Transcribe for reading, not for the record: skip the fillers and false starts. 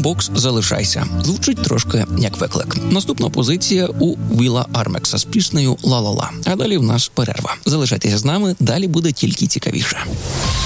Бумбокс «Залишайся». Звучить трошки як виклик. Наступна позиція у Віла Армекса з піснею «Ла-ла-ла». А далі в нас перерва. Залишайтеся з нами, далі буде тільки цікавіше.